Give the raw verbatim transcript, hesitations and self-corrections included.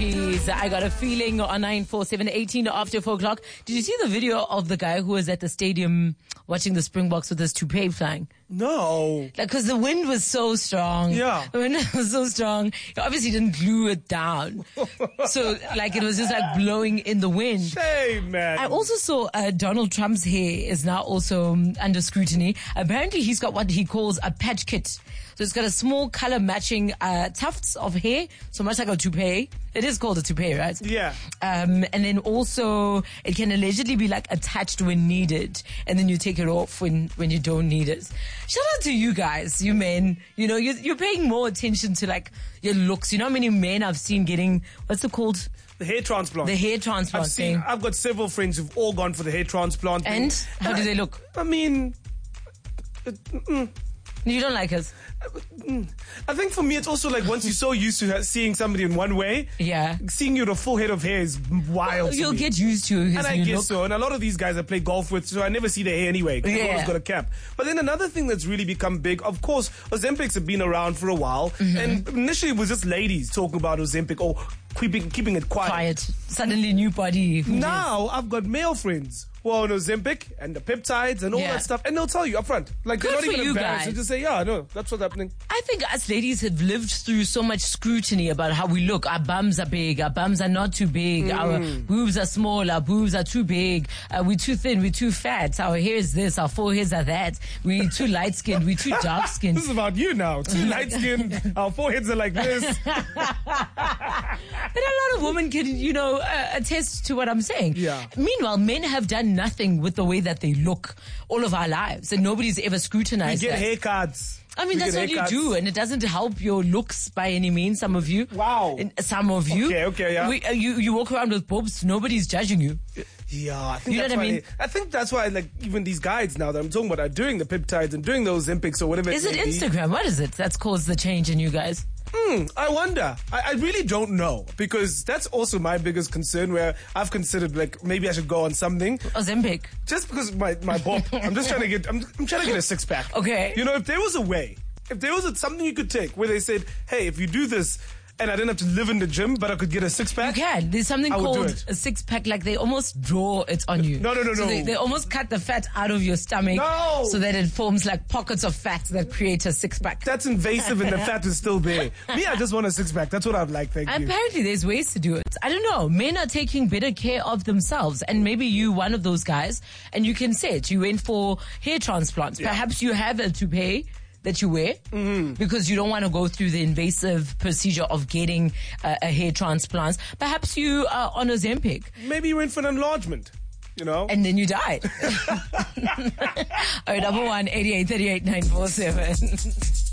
Peas. I got a feeling on nine four seven, eighteen after four o'clock. Did you see the video of the guy who was at the stadium watching the Springboks with his toupee flying? No. Like, cause the wind was so strong. Yeah. The wind was so strong. He obviously didn't glue it down. So, like, it was just like blowing in the wind. Shame, man. I also saw uh, Donald Trump's hair is now also um, under scrutiny. Apparently, he's got what he calls a patch kit. So it's got a small color matching uh, tufts of hair, so much like a toupee. It is called a toupee, right? Yeah. Um, and then also, it can allegedly be like attached when needed, and then you take it off when, when you don't need it. Shout out to you guys, you men. You know, you're, you're paying more attention to like your looks. You know how many men I've seen getting, what's it called? The hair transplant. The hair transplant I've seen, thing. I've got several friends who've all gone for the hair transplant thing. And how do they look? I mean, it, mm, You don't like us? I think for me it's also like once you're so used to ha- seeing somebody in one way, Yeah. seeing you with a full head of hair is wild to You'll me. get used to his And I new guess look. so. And a lot of these guys I play golf with, so I never see their hair anyway. 'Cause they've Yeah. always got a cap. But then another thing that's really become big, of course, Ozempics have been around for a while. Mm-hmm. And initially it was just ladies talking about Ozempic or keeping, keeping it quiet. Quiet. Suddenly new body. Who Now I've got male friends who are on Ozempic and the peptides and all Yeah. that stuff, and they'll tell you up front. Like, Good they're not for even you embarrassed. guys. They just say, yeah, no, that's what's happening. I think us ladies have lived through so much scrutiny about how we look. Our bums are big, our bums are not too big, Mm. our boobs are small, our boobs are too big, uh, we're too thin, we're too fat, our hair is this, our foreheads are that, we're too light skinned, we're too dark skinned. This is about you now. Too light skinned, our foreheads are like this. But a lot of women can, you know, uh, attest to what I'm saying. Yeah. Meanwhile, men have done nothing with the way that they look all of our lives, and nobody's ever We scrutinized get that. haircuts. I mean, We that's get what you haircuts. do, and it doesn't help your looks by any means. Some of you, Wow. And some of you, Okay, okay, yeah. We, uh, you you walk around with boobs, nobody's judging you. Yeah, I think You know that's what I why. mean? I think that's why, like, even these guides now that I'm talking about are doing the peptides and doing those Olympics or whatever. Is it may be. Instagram? What is it that's caused the change in you guys? Hmm, I wonder. I, I really don't know because that's also my biggest concern. Where I've considered like maybe I should go on something Ozempic. just because my my bob. I'm just trying to get. I'm, I'm trying to get a six pack. Okay. You know, if there was a way, if there was a, something you could take where they said, hey, if you do this, and I didn't have to live in the gym, but I could get a six You pack. can. There's something I would do called it. a six pack. Like they almost draw it on you. No, no, no, so no. They, they almost cut the fat out of your stomach, No. so that it forms like pockets of fat that create a six pack. That's invasive and the fat is still there. Me, I just want a six pack. That's what I'd like. Thank you. Apparently, there's ways to do it. I don't know. Men are taking better care of themselves, and maybe you one of those guys, and you can say it. You went for hair transplants. Perhaps you have a toupee that you wear Mm-hmm. because you don't want to go through the invasive procedure of getting uh, a hair transplant. Perhaps you are on Ozempic Maybe you went for an enlargement. You know. and then you died. Oh, double one eighty eight thirty eight nine four seven.